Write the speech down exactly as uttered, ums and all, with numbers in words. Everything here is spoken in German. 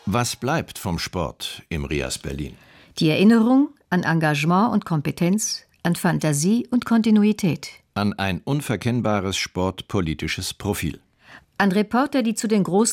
Was bleibt vom Sport im Rias Berlin? Die Erinnerung an Engagement und Kompetenz, an Fantasie und Kontinuität. An ein unverkennbares sportpolitisches Profil. An Reporter, die zu den großen